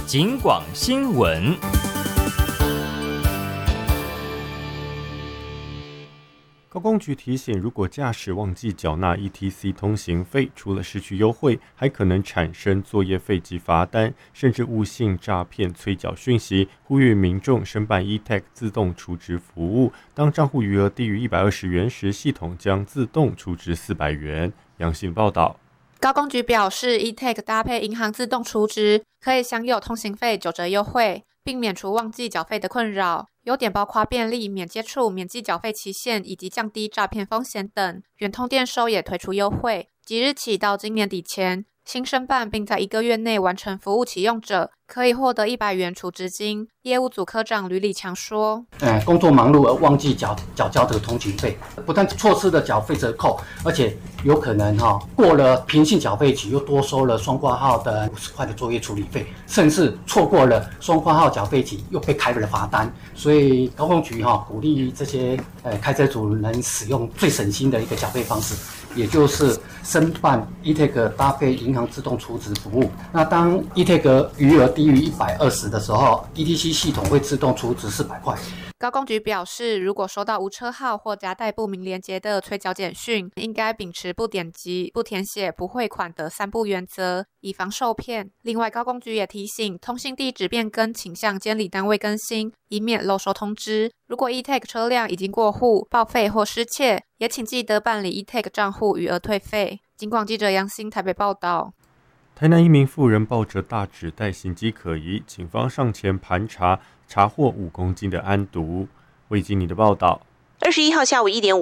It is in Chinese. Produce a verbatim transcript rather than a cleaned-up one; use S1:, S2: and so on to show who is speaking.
S1: 警广新闻。
S2: 高公局提醒，如果驾驶忘记缴纳 E T C 通行费，除了失去优惠，还可能产生作业费及罚单，甚至误信诈骗催缴讯息，呼吁民众申办 E T A C 自动储值服务。当账户余额低于一百二十元时，系统将自动储值四百元。杨信报道。
S3: 高公局表示 ，E T A C 搭配银行自动储值，可以享有通行费九折优惠，并免除忘记缴费的困扰。优点包括便利、免接触、免记缴费期限以及降低诈骗风险等。远通电收也推出优惠，即日起到今年底前，新申办并在一个月内完成服务启用者，可以获得一百元储值金。业务组科长吕礼强说：“
S4: 呃，工作忙碌而忘记缴缴交的通勤费，不但错失了缴费折扣，而且有可能哈、哦、过了平信缴费期又多收了双挂号的五十块的作业处理费，甚至错过了双挂号缴费期又被开了罚单。所以高公局哈、哦、鼓励这些呃开车主能使用最省心的一个缴费方式。”也就是申办 E T A C 搭配银行自动储值服务。那当 E T A C 余额低于一百二十的时候 ，E T C 系统会自动储值四百块。
S3: 高公局表示，如果收到无车号或夹带不明连结的催缴简讯，应该秉持不点击、不填写、不汇款的三不原则，以防受骗。另外，高公局也提醒，通信地址变更请向监理单位更新，以免漏收通知。如果 E T A C 车辆已经过户、报废或失窃，也请记得办理 E T A C 账户余额退费。警广记者杨欣台北报道。
S2: 台南一名妇人抱着大纸袋形迹可疑，警方上前盘查，查获五公斤的安毒。魏经理的报道。
S5: 二十一号下午一点